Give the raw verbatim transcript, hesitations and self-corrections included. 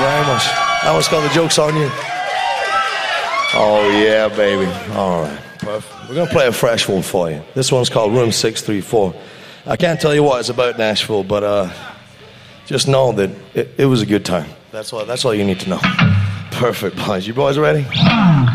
very much. That one's called The Joke's on You. Oh, yeah, baby. All right. Perfect. We're going to play a fresh one for you. This one's called Room six three four. I can't tell you what it's about Nashville, but uh, just know that it, it was a good time. That's all, that's all you need to know. Perfect, boys. You boys ready?